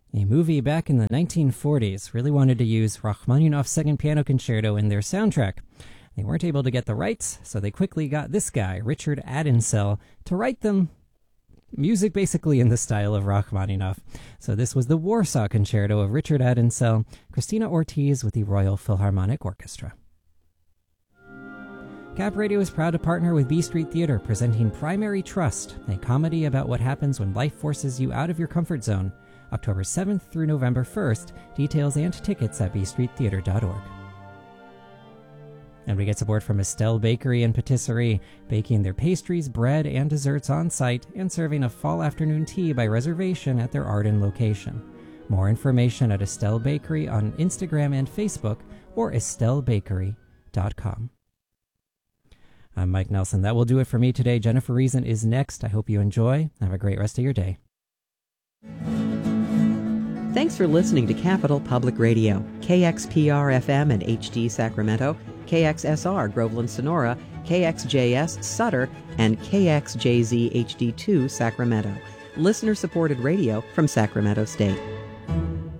A movie back in the 1940s really wanted to use Rachmaninoff's Second Piano Concerto in their soundtrack. They weren't able to get the rights, so they quickly got this guy, Richard Adensel, to write them music basically in the style of Rachmaninoff. So this was the Warsaw Concerto of Richard Adensel, Christina Ortiz with the Royal Philharmonic Orchestra. Cap Radio is proud to partner with B Street Theater, presenting Primary Trust, a comedy about what happens when life forces you out of your comfort zone. October 7th through November 1st. Details and tickets at bstreettheater.org. And we get support from Estelle Bakery and Patisserie, baking their pastries, bread, and desserts on site and serving a fall afternoon tea by reservation at their Arden location. More information at Estelle Bakery on Instagram and Facebook or estellebakery.com. I'm Mike Nelson. That will do it for me today. Jennifer Reason is next. I hope you enjoy. Have a great rest of your day. Thanks for listening to Capital Public Radio, KXPR-FM and HD Sacramento, KXSR Groveland Sonora, KXJS Sutter, and KXJZ HD2 Sacramento. Listener-supported radio from Sacramento State.